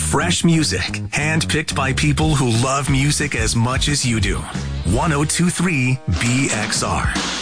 Fresh music, handpicked by people who love music as much as you do. 1023 BXR.